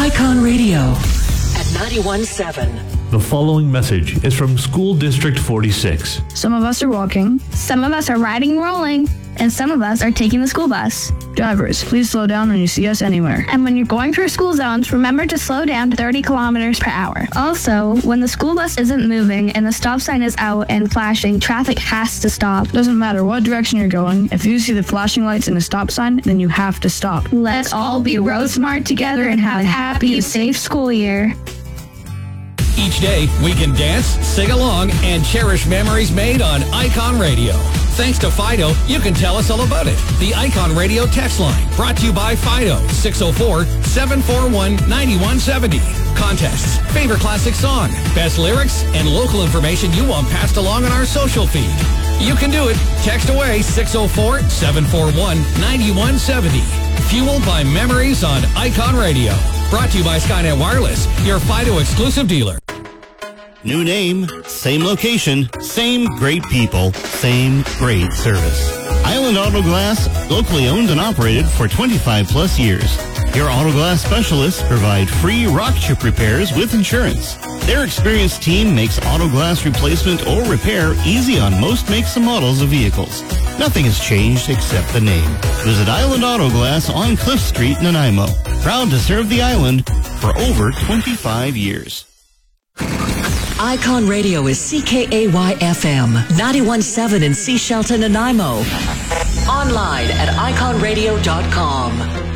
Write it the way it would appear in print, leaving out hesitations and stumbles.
Icon Radio at 91.7. The following message is from School District 46. Some of us are walking, some of us are riding and rolling, and some of us are taking the school bus. Drivers, please slow down when you see us anywhere. And when you're going through school zones, remember to slow down to 30 kilometers per hour. Also, when the school bus isn't moving and the stop sign is out and flashing, traffic has to stop. Doesn't matter what direction you're going, if you see the flashing lights and a stop sign, then you have to stop. Let's all be road smart together and have a happy, safe school year. Each day, we can dance, sing along, and cherish memories made on Icon Radio. Thanks to Fido, you can tell us all about it. The Icon Radio text line, brought to you by Fido, 604-741-9170. Contests, favorite classic song, best lyrics, and local information you want passed along on our social feed. You can do it. Text away 604-741-9170. Fueled by memories on Icon Radio. Brought to you by Skynet Wireless, your Fido exclusive dealer. New name, same location, same great people, same great service. Island Auto Glass, locally owned and operated for 25 plus years. Your auto glass specialists provide free rock chip repairs with insurance. Their experienced team makes auto glass replacement or repair easy on most makes and models of vehicles. Nothing has changed except the name. Visit Island Auto Glass on Cliff Street, Nanaimo. Proud to serve the island for over 25 years. Icon Radio is CKAY-FM, 91.7 in Sea Shelton, Nanaimo. Online at iconradio.com.